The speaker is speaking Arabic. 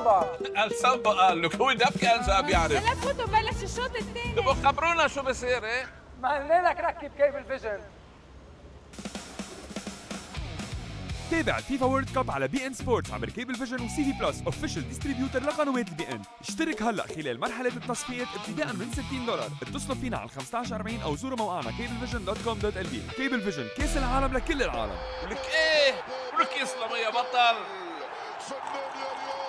السامبا. السامبا قال لك هو دب كان ساب يعرف. لا فوتوا بلش الشوط الثاني. تبقوا خبرونا شو بصير ايه؟ ما قلنا لك ركب كيبل فيجن. تابع الفيفا وورلد كاب على بي ان سبورتس عبر كيبل فيجن وسي في بلس اوفيشال ديستريبيوتر لقنوات البي ان. اشترك هلا خلال مرحله التصفيات ابتداء من $60. اتصلوا فينا على 1540 او زوروا موقعنا cablevision.com.lb. كيبل فيجن، كاس العالم لكل العالم. ولك ايه؟ ولك يسلم يا بطل.